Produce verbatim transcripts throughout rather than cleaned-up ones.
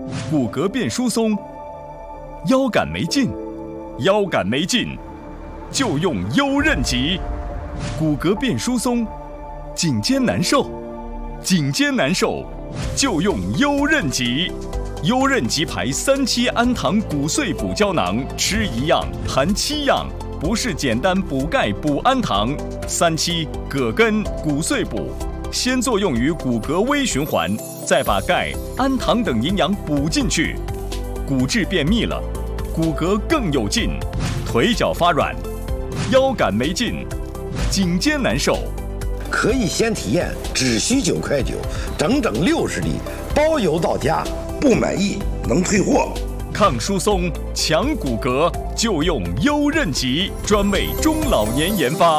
骨骼变疏松，腰杆没劲，腰杆没劲，就用优韧脊。骨骼变疏松，颈肩难受，颈肩难受，就用优韧脊。优韧脊牌三七氨糖骨碎补胶囊，吃一样含七样，不是简单补钙补氨糖。三七葛根骨碎补，先作用于骨骼微循环，再把钙、氨糖等营养补进去，骨质变密了，骨骼更有劲，腿脚发软，腰杆没劲，颈肩难受。 可以先体验，只需九块九，整整六十粒，包邮到家。不满意能退货。 抗疏松、强骨骼，就用优韧脊，专为中老年研发。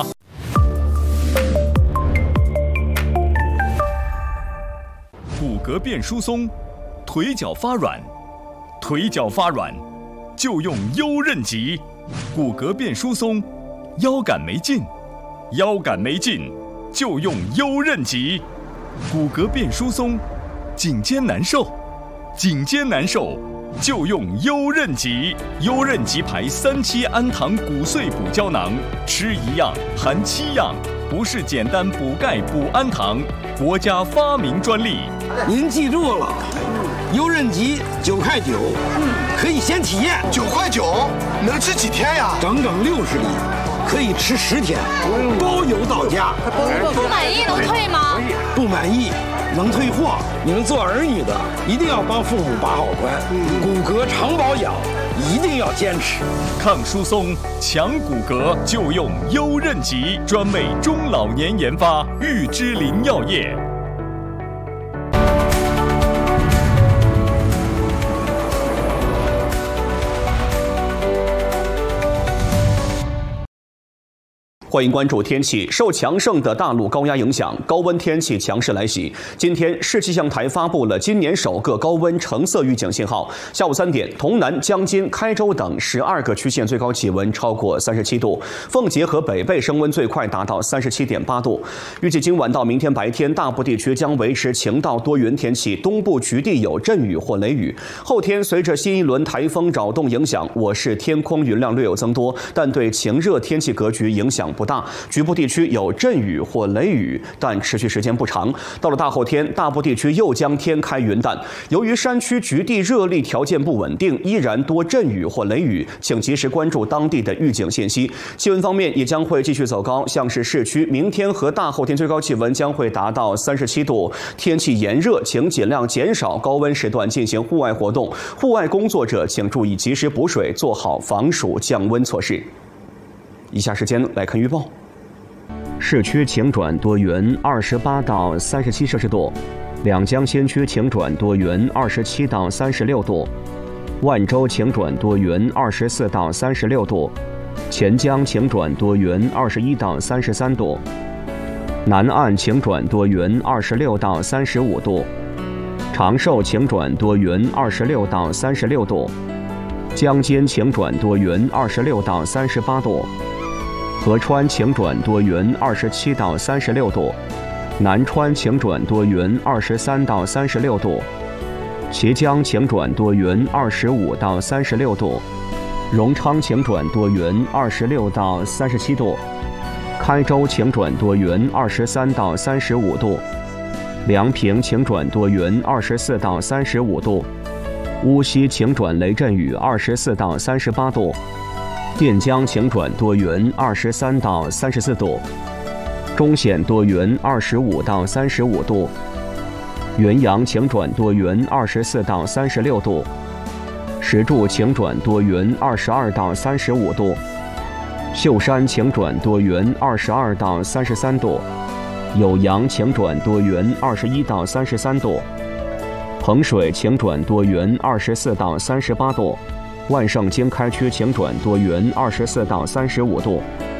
骨骼变疏松，腿脚发软，腿脚发软，就用优韧脊。骨骼变疏松，腰杆没劲，腰杆没劲，就用优韧脊。骨骼变疏松，颈肩难受，颈肩难受，就用优韧脊。优韧脊牌三七氨糖骨碎补胶囊，吃一样含七样，不是简单补钙补氨糖，国家发明专利。 您记住了，优韧脊九块九，可以先体验。 九块九能吃几天呀？ 整整六十粒，可以吃十天，包邮到家。 不满意能退吗？ 不满意能退货。你们做儿女的一定要帮父母把好关，骨骼常保养一定要坚持。 抗疏松、强骨骼，就用优韧脊，专为中老年研发，玉芝林药业。 欢迎关注天气。受强盛的大陆高压影响，高温天气强势来袭。今天，市气象台发布了今年首个高温橙色预警信号。下午三点，潼南、江津、开州等十二个区县最高气温超过三十七度，奉节和北碚升温最快达到三十七点八度。预计今晚到明天白天，大部地区将维持晴到多云天气，东部局地有阵雨或雷雨。后天随着新一轮台风扰动影响，我市天空云量略有增多，但对晴热天气格局影响不大。局部地区有阵雨或雷雨，但持续时间不长。到了大后天，大部地区又将天开云淡。由于山区局地热力条件不稳定，依然多阵雨或雷雨，请及时关注当地的预警信息。气温方面也将会继续走高，像是市区明天和大后天最高气温将会达到三十七度，天气炎热，请尽量减少高温时段进行户外活动。户外工作者请注意及时补水，做好防暑降温措施。以下时间来看预报。市区晴转多云，二十八到三十七摄氏度；两江新区晴转多云，二十七到三十六度；万州晴转多云，二十四到三十六度；钱江晴转多云，二十一到三十三度；南岸晴转多云，二十六到三十五度；长寿晴转多云，二十六到三十六度；江津晴转多云，二十六到三十八度；合川晴转多云，二十七到三十六度；南川晴转多云，二十三到三十六度；綦江晴转多云，二十五到三十六度；荣昌晴转多云，二十六到三十七度；开州晴转多云，二十三到三十五度；梁平晴转多云，二十四到三十五度；乌溪晴转雷阵雨，二十四到三十八度；垫江晴转多云，二十三到三十四度；中显多云，二十五到三十五度；云阳晴转多云，二十四到三十六度；石柱晴转多云，二十二到三十五度；秀山晴转多云，二十二到三十三度；酉阳晴转多云，二十一到三十三度；衡水晴转多云，二十四到三十八度；万盛经开区晴转多云，二十四到三十五度；